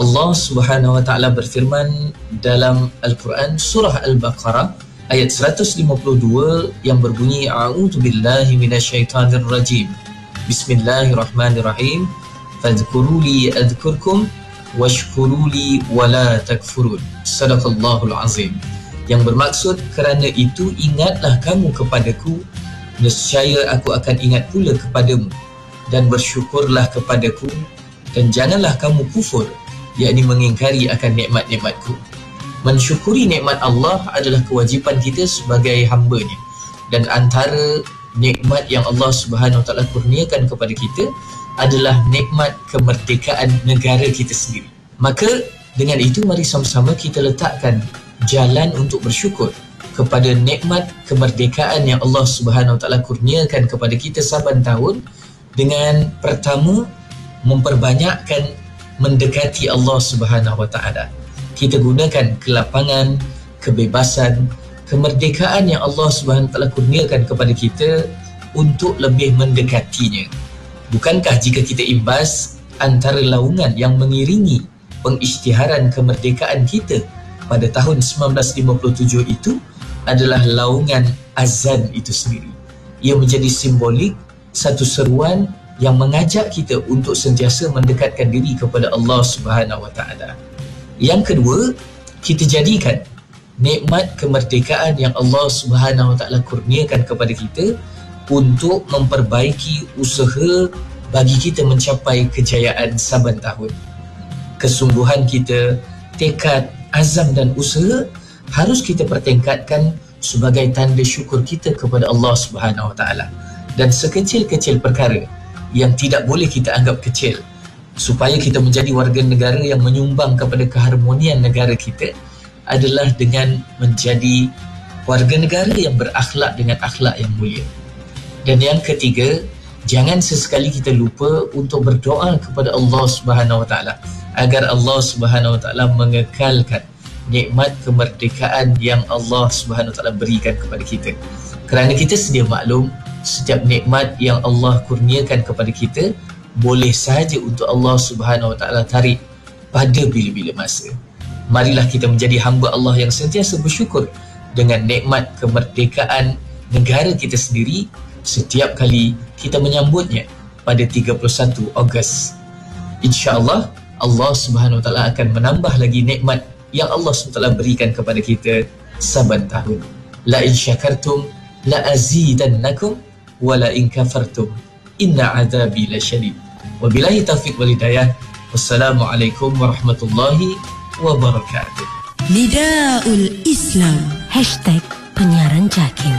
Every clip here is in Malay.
Allah Subhanahu wa taala berfirman dalam Al-Quran surah Al-Baqarah ayat 152 yang berbunyi a'udzubillahi minasyaitonir rajim. Bismillahirrahmanirrahim. Fadhkuruli adhkurkum washkuruli wala takfurun. Sadaqallahul azim. Yang bermaksud, kerana itu ingatlah kamu kepadaku, nescaya aku akan ingat pula kepadamu, dan bersyukurlah kepadaku, dan janganlah kamu kufur, yakni mengingkari akan nikmat-nikmatku. Mensyukuri nikmat Allah adalah kewajipan kita sebagai hamba-Nya, dan antara nikmat yang Allah Subhanahu Wa Taala kurniakan kepada kita adalah nikmat kemerdekaan negara kita sendiri. Maka dengan itu mari sama-sama kita letakkan jalan untuk bersyukur kepada nikmat kemerdekaan yang Allah Subhanahu Wa Taala kurniakan kepada kita saban tahun, dengan pertama memperbanyakkan mendekati Allah Subhanahu Wa Taala. Kita gunakan kelapangan, kebebasan, kemerdekaan yang Allah Subhanahu Wa Taala kurniakan kepada kita untuk lebih mendekatinya. Bukankah jika kita imbas antara laungan yang mengiringi pengisytiharan kemerdekaan kita pada tahun 1957 itu adalah laungan azan itu sendiri. Ia menjadi simbolik satu seruan yang mengajak kita untuk sentiasa mendekatkan diri kepada Allah Subhanahu Wa Taala. Yang kedua, kita jadikan nikmat kemerdekaan yang Allah Subhanahu Wa Taala kurniakan kepada kita untuk memperbaiki usaha bagi kita mencapai kejayaan saban tahun. Kesungguhan kita, tekad, azam dan usaha harus kita pertingkatkan sebagai tanda syukur kita kepada Allah Subhanahu Wa Taala. Dan sekecil-kecil perkara yang tidak boleh kita anggap kecil, supaya kita menjadi warga negara yang menyumbang kepada keharmonian negara kita, adalah dengan menjadi warga negara yang berakhlak dengan akhlak yang mulia. Dan yang ketiga, jangan sesekali kita lupa untuk berdoa kepada Allah Subhanahu Wa Taala agar Allah Subhanahu Wa Taala mengekalkan nikmat kemerdekaan yang Allah Subhanahu Wa Taala berikan kepada kita. Kerana kita sedia maklum, setiap nikmat yang Allah kurniakan kepada kita boleh sahaja untuk Allah Subhanahu Wa Taala tarik pada bila-bila masa. Marilah kita menjadi hamba Allah yang sentiasa bersyukur dengan nikmat kemerdekaan negara kita sendiri setiap kali kita menyambutnya pada 31 Ogos. InsyaAllah Allah Subhanahu Wa Taala akan menambah lagi nikmat yang Allah SWT berikan kepada kita saban tahun. La in syakartum la azidannakum wa la in kafartum inna azabi lasyadid. Wabillahi taufiq wal hidayah. Wassalamualaikum warahmatullahi wabarakatuh. Nidaul Islam #penyiaran Jakim.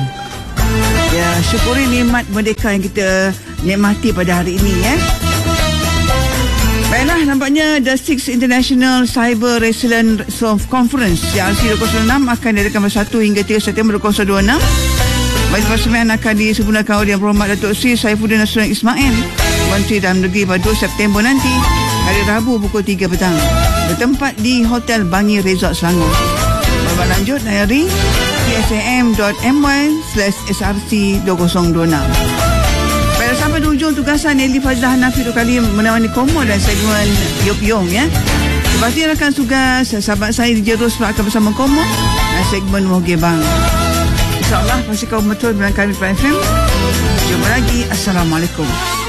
Ya, syukuri nikmat merdeka yang kita nikmati pada hari ini ya. Baiklah, nampaknya The 6th International Cyber Resilience Conference CRC 2026 akan diadakan pada 1 hingga 3 September 2026. Majlis Persemian akan disempurnakan oleh Yang Berhormat Datuk Seri Saifuddin Nasrullah Ismail, Menteri Dalam Negeri, pada 2 September nanti, hari Rabu pukul 3 petang, bertempat di Hotel Bangi Resort Selangor. Lebih lanjut layari psam.my/src2026. Sampai di ujung tugasan, Eli Fazlah Hanafi tu kali menemani Komo dan segmen Yop-Yong ya. Lepas ini rakan tugas sahabat saya di Jerus akan bersama Komo dan segmen Mogebang. InsyaAllah masih kau betul dengan kami Prime FM. Jumpa lagi. Assalamualaikum.